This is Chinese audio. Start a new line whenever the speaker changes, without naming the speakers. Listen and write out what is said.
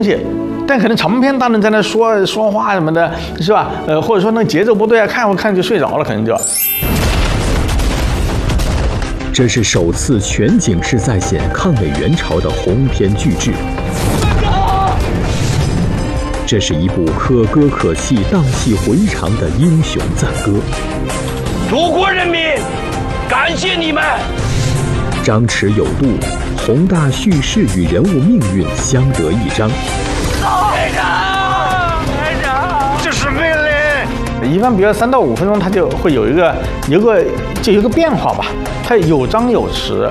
西，但可能长篇大论在那说话什么的，是吧？或者说那节奏不对啊，看就睡着了，可能就。
这是首次全景式再现抗美援朝的鸿篇巨制。这是一部可歌可泣、荡气回肠的英雄赞歌。
祖国人民，感谢你们！
张弛有度，宏大叙事与人物命运相得益彰。
排长，这是命令。
一般比如3到5分钟，它就会有一个变化吧，它有张有弛。